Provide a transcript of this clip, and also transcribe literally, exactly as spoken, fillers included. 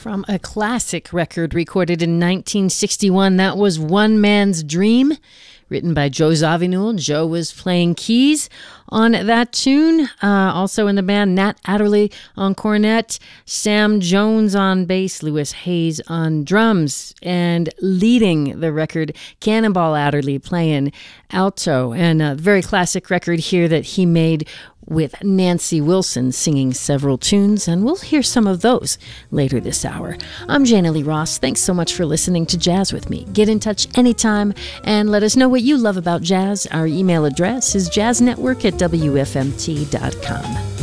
From a classic record recorded in nineteen sixty-one, that was One Man's Dream, written by Joe Zawinul. Joe was playing keys on that tune. Uh, also in the band, Nat Adderley on cornet, Sam Jones on bass, Lewis Hayes on drums, and leading the record, Cannonball Adderley playing alto. And a very classic record here that he made with Nancy Wilson singing several tunes, and we'll hear some of those later this hour. I'm Jana Lee Ross. Thanks so much for listening to Jazz with me. Get in touch anytime and let us know what you love about jazz. Our email address is jazznetwork at w f m t dot com.